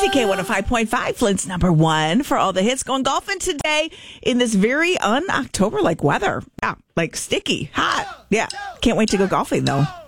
KCK 105.5, Flint's number one for all the hits. Going golfing today in this very un-October-like weather. Yeah, like sticky, hot. Yeah, can't wait to go golfing, though.